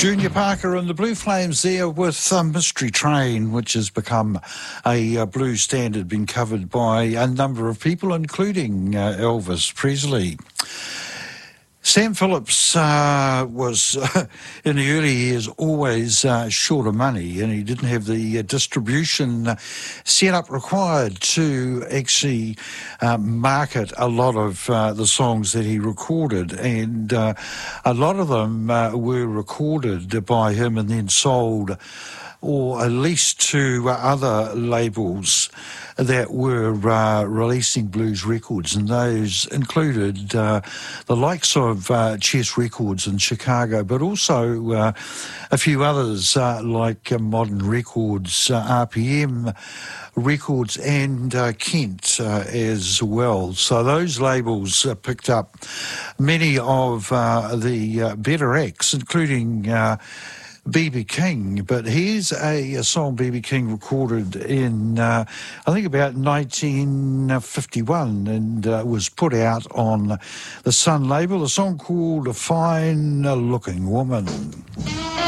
Junior Parker and the Blue Flames there with Mystery Train, which has become a blues standard, been covered by a number of people, including Elvis Presley. Sam Phillips was, in the early years, always short of money, and he didn't have the distribution setup required to actually market a lot of the songs that he recorded, and a lot of them were recorded by him and then sold or leased to other labels that were releasing blues records, and those included the likes of Chess Records in Chicago, but also a few others like Modern Records, RPM Records, and Kent as well. So those labels picked up many of the better acts, including B.B. King, but here's a song B.B. King recorded in, I think about 1951, and was put out on the Sun label, a song called A Fine Looking Woman.